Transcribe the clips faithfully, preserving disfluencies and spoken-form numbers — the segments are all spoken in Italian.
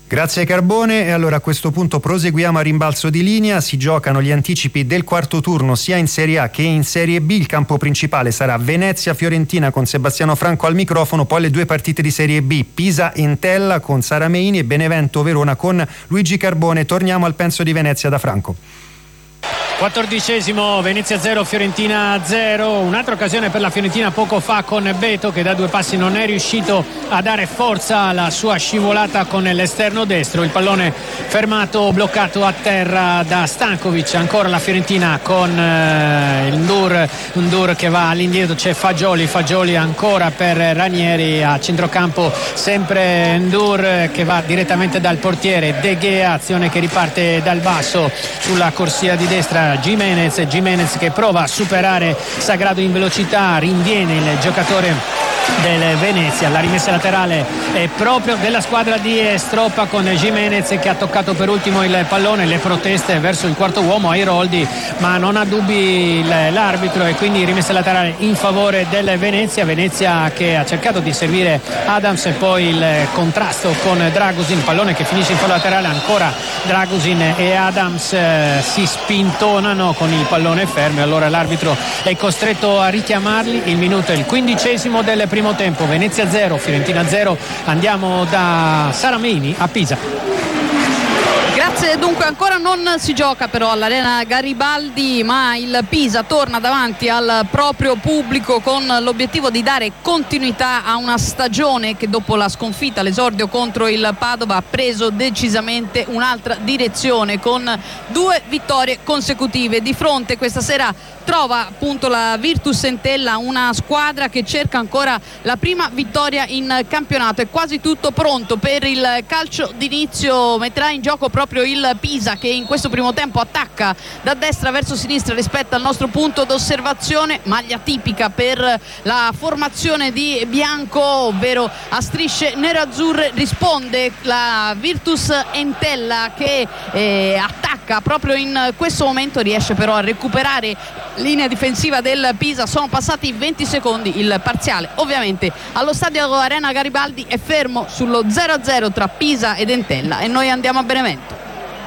Grazie Carbone. E allora a questo punto proseguiamo a rimbalzo di linea. Si giocano gli anticipi del quarto turno sia in Serie A che in Serie B. Il campo principale sarà Venezia-Fiorentina con Sebastiano Franco al microfono, poi le due partite di Serie B, Pisa-Entella con Sara Meini e Benevento-Verona con Luigi Carbone. Torniamo al penso di Venezia da Franco. quattordicesimo, Venezia zero, Fiorentina zero. Un'altra occasione per la Fiorentina poco fa con Beto, che da due passi non è riuscito a dare forza alla sua scivolata con l'esterno destro. Il pallone fermato, bloccato a terra da Stankovic. Ancora la Fiorentina con eh, il Ndur, Ndur che va all'indietro, c'è Fagioli, Fagioli ancora per Ranieri. A centrocampo sempre Ndur che va direttamente dal portiere De Gea, azione che riparte dal basso sulla corsia di destra. Gimenez, Gimenez che prova a superare Sagrado in velocità, rinviene il giocatore del Venezia. La rimessa laterale è proprio della squadra di Stroppa, con Gimenez che ha toccato per ultimo il pallone. Le proteste verso il quarto uomo, Airoldi, ma non ha dubbi l'arbitro, e quindi rimessa laterale in favore del Venezia. Venezia che ha cercato di servire Adams e poi il contrasto con Dragusin, pallone che finisce in fallo laterale. Ancora Dragusin e Adams eh, si spintonano con il pallone fermo, allora l'arbitro è costretto a richiamarli. Il minuto è il quindicesimo del primo tempo. Venezia zero, Fiorentina zero. Andiamo da Sara Meini a Pisa. Grazie. Dunque ancora non si gioca però all'Arena Garibaldi, ma il Pisa torna davanti al proprio pubblico con l'obiettivo di dare continuità a una stagione che dopo la sconfitta, l'esordio contro il Padova, ha preso decisamente un'altra direzione con due vittorie consecutive. Di fronte questa sera trova appunto la Virtus Entella, una squadra che cerca ancora la prima vittoria in campionato. È quasi tutto pronto per il calcio d'inizio, metterà in gioco proprio il Pisa, che in questo primo tempo attacca da destra verso sinistra rispetto al nostro punto d'osservazione. Maglia tipica per la formazione di Bianco, ovvero a strisce nerazzurre. Risponde la Virtus Entella che eh, attacca proprio in questo momento, riesce però a recuperare linea difensiva del Pisa. Sono passati venti secondi, il parziale ovviamente allo stadio Arena Garibaldi è fermo sullo zero a zero tra Pisa ed Entella, e noi andiamo a Benevento.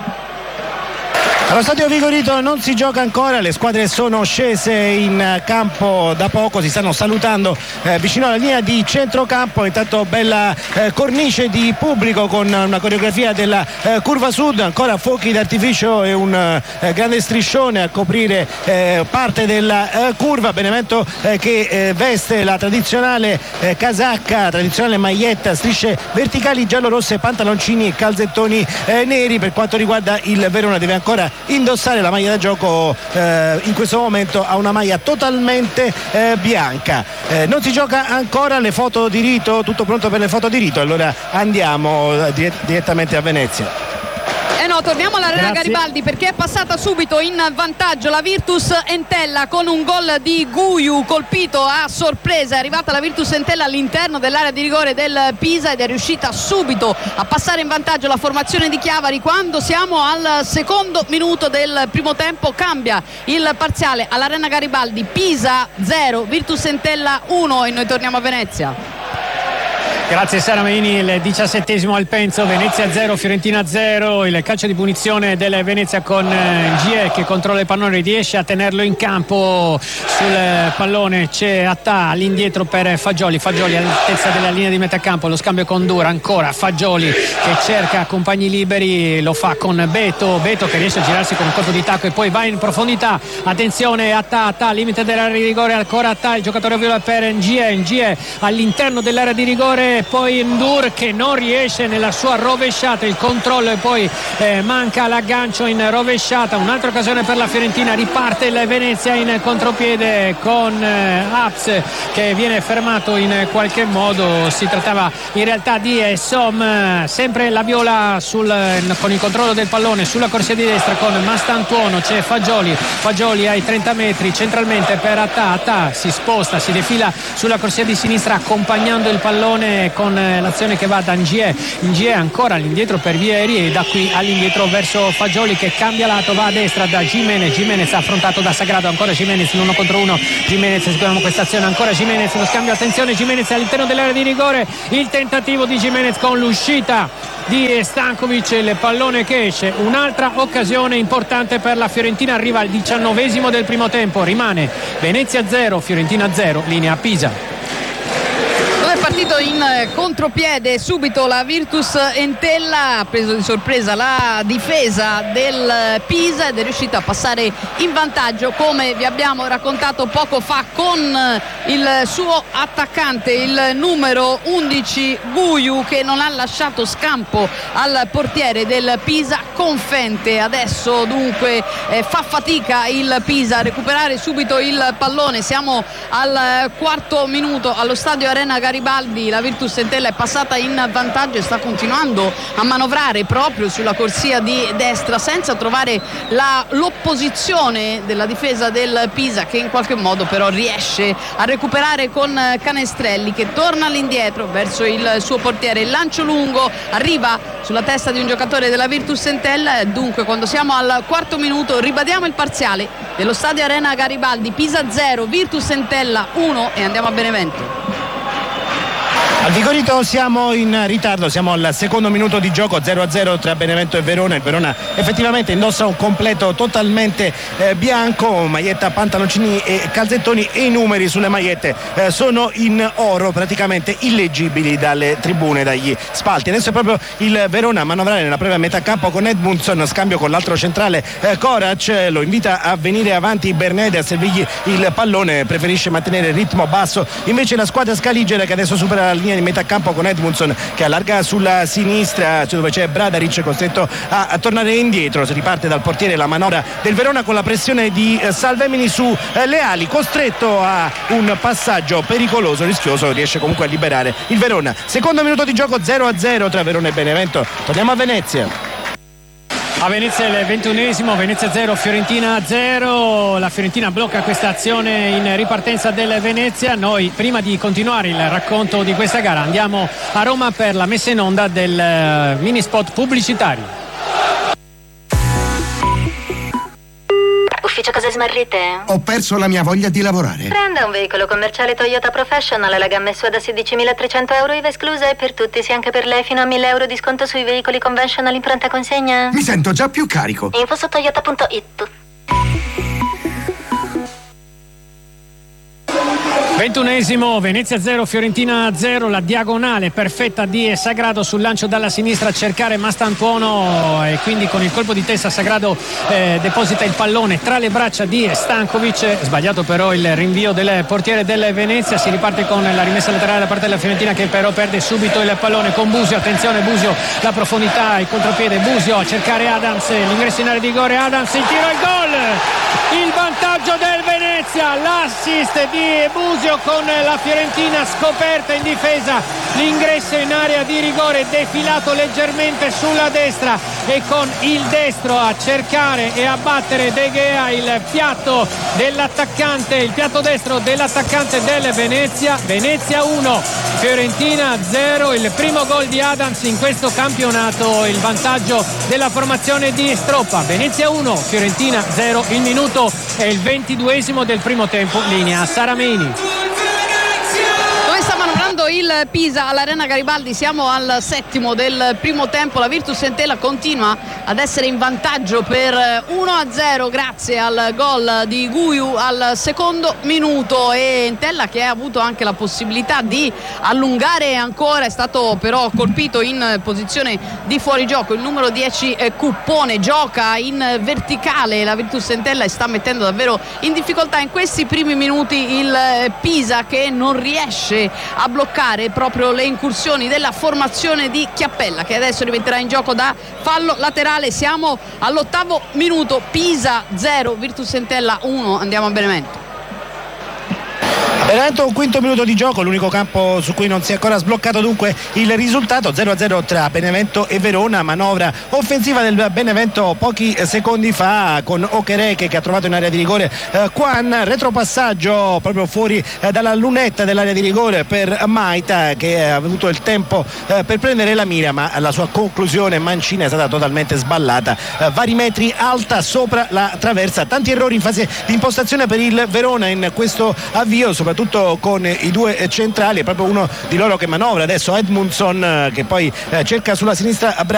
Allo stadio Vigorito non si gioca ancora, le squadre sono scese in campo da poco, si stanno salutando eh, vicino alla linea di centrocampo. Intanto bella eh, cornice di pubblico con una coreografia della eh, curva sud, ancora fuochi d'artificio e un eh, grande striscione a coprire eh, parte della eh, curva. Benevento eh, che eh, veste la tradizionale eh, casacca, tradizionale maglietta, strisce verticali giallo-rosse, pantaloncini e calzettoni eh, neri. Per quanto riguarda il Verona, deve ancora indossare la maglia da gioco, eh, in questo momento ha una maglia totalmente eh, bianca. Eh, non si gioca ancora, le foto di rito, tutto pronto per le foto di rito, allora andiamo eh, dire- direttamente a Venezia. Eh no, torniamo all'Arena Grazie. Garibaldi, perché è passata subito in vantaggio la Virtus Entella con un gol di Guiu colpito a sorpresa. È arrivata la Virtus Entella all'interno dell'area di rigore del Pisa ed è riuscita subito a passare in vantaggio la formazione di Chiavari. Quando siamo al secondo minuto del primo tempo cambia il parziale all'Arena Garibaldi: Pisa zero, Virtus Entella uno, e noi torniamo a Venezia. Grazie Sara Meini. Il diciassettesimo al Penzo, Venezia zero, Fiorentina zero. Il calcio di punizione del Venezia con Gie che controlla il pallone, riesce a tenerlo in campo. Sul pallone c'è Attà all'indietro per Fagioli, Fagioli all'altezza della linea di metà campo, lo scambio con Dura, ancora Fagioli che cerca compagni liberi, lo fa con Beto, Beto che riesce a girarsi con un colpo di tacco e poi va in profondità. Attenzione, Attà, Attà, limite dell'area di rigore, ancora Attà, il giocatore viola per Ngie, Ngie all'interno dell'area di rigore, poi Ndur che non riesce nella sua rovesciata, il controllo e poi eh, manca l'aggancio in rovesciata. Un'altra occasione per la Fiorentina, riparte il Venezia in contropiede con eh, Aps che viene fermato in qualche modo. Si trattava in realtà di eh, Som, sempre la viola sul, con il controllo del pallone sulla corsia di destra con Mastantuono. C'è Fagioli, Fagioli ai trenta metri centralmente per Attà, Attà si sposta, si defila sulla corsia di sinistra accompagnando il pallone con l'azione che va da Ngie, Ngie ancora all'indietro per Vieri e da qui all'indietro verso Fagioli che cambia lato, va a destra da Gimenez, Gimenez affrontato da Sagrado, ancora Gimenez in uno contro uno, Gimenez, seguiamo questa azione, ancora Gimenez, lo scambio, attenzione Gimenez all'interno dell'area di rigore, il tentativo di Gimenez con l'uscita di Stankovic, il pallone che esce, un'altra occasione importante per la Fiorentina, arriva al diciannovesimo del primo tempo, rimane Venezia zero, Fiorentina zero, linea a Pisa. È partito in contropiede subito la Virtus Entella, ha preso di sorpresa la difesa del Pisa ed è riuscita a passare in vantaggio, come vi abbiamo raccontato poco fa, con il suo attaccante, il numero undici Guiu, che non ha lasciato scampo al portiere del Pisa, Confente. Adesso dunque eh, fa fatica il Pisa a recuperare subito il pallone. Siamo al quarto minuto allo stadio Arena Garibaldi. La Virtus Entella è passata in vantaggio e sta continuando a manovrare proprio sulla corsia di destra senza trovare la, l'opposizione della difesa del Pisa, che in qualche modo però riesce a recuperare con Canestrelli, che torna all'indietro verso il suo portiere. Il lancio lungo arriva sulla testa di un giocatore della Virtus Entella. Dunque, quando siamo al quarto minuto, ribadiamo il parziale dello stadio Arena Garibaldi: Pisa zero, Virtus Entella uno, e andiamo a Benevento. Al Vigorito siamo in ritardo, siamo al secondo minuto di gioco, zero a zero tra Benevento e Verona. Il Verona effettivamente indossa un completo totalmente eh, bianco, maglietta, pantaloncini e calzettoni, e i numeri sulle magliette eh, sono in oro, praticamente illeggibili dalle tribune, dagli spalti. Adesso è proprio il Verona a manovrare nella propria metà campo con Edmundson, scambio con l'altro centrale eh, Korac, lo invita a venire avanti Bernede a servirgli il pallone, preferisce mantenere il ritmo basso invece la squadra scaligera, che adesso supera la linea in metà campo con Edmundson che allarga sulla sinistra, dove c'è Bradaric costretto a, a tornare indietro. Si riparte dal portiere la manovra del Verona con la pressione di eh, Salvemini su eh, Leali, costretto a un passaggio pericoloso, rischioso, riesce comunque a liberare il Verona. Secondo minuto di gioco, zero a zero tra Verona e Benevento. Torniamo a Venezia. A Venezia il ventunesimo, Venezia zero, Fiorentina zero. La Fiorentina blocca questa azione in ripartenza del Venezia. Noi, prima di continuare il racconto di questa gara, andiamo a Roma per la messa in onda del mini spot pubblicitario. Ufficio cose smarrite? Ho perso la mia voglia di lavorare. Prenda un veicolo commerciale Toyota Professional, la gamma S U A da sedicimilatrecento euro, I V A esclusa, e per tutti, sia anche per lei, fino a mille euro di sconto sui veicoli conventional in pronta consegna. Mi sento già più carico. Info su toyota punto it. ventunesimo, Venezia zero, Fiorentina zero. La diagonale perfetta di Sagrado sul lancio dalla sinistra a cercare Mastantuono, e quindi con il colpo di testa Sagrado eh, deposita il pallone tra le braccia di Stankovic. Sbagliato però il rinvio del portiere del Venezia. Si riparte con la rimessa laterale da parte della Fiorentina, che però perde subito il pallone con Busio. Attenzione, Busio, la profondità, il contropiede, Busio a cercare Adams, l'ingresso in area di rigore, Adams, il tiro, il gol, il vantaggio del Venezia, l'assist di Busio con la Fiorentina scoperta in difesa, l'ingresso in area di rigore, defilato leggermente sulla destra e con il destro a cercare e a battere De Gea, il piatto dell'attaccante, il piatto destro dell'attaccante del Venezia. Venezia uno, Fiorentina zero, il primo gol di Adams in questo campionato, il vantaggio della formazione di Stroppa. Venezia uno, Fiorentina zero, il minuto è il ventiduesimo del primo tempo, linea Sarameni. Dove sta manovrando il Pisa all'Arena Garibaldi? Siamo al settimo del primo tempo. La Virtus Entella continua ad essere in vantaggio per uno a zero grazie al gol di Guiu al secondo minuto, e Entella che ha avuto anche la possibilità di allungare ancora, è stato però colpito in posizione di fuorigioco. Il numero dieci eh, Cuppone gioca in verticale la Virtus Entella e sta mettendo davvero in difficoltà in questi primi minuti il eh, Pisa, che non riesce a bloccare proprio le incursioni della formazione di Chiappella, che adesso rimetterà in gioco da fallo laterale. Siamo all'ottavo minuto, Pisa zero, Virtus Entella uno. Andiamo a Benevento. Benevento, un quinto minuto di gioco, l'unico campo su cui non si è ancora sbloccato dunque il risultato, zero a zero tra Benevento e Verona. Manovra offensiva del Benevento pochi secondi fa con Okereke che ha trovato in area di rigore eh, Quan, retropassaggio proprio fuori eh, dalla lunetta dell'area di rigore per Maita, che ha avuto il tempo eh, per prendere la mira, ma la sua conclusione mancina è stata totalmente sballata, eh, vari metri alta sopra la traversa. Tanti errori in fase di impostazione per il Verona in questo avvio, soprattutto soprattutto con i due centrali, è proprio uno di loro che manovra adesso, Edmundson, che poi eh, cerca sulla sinistra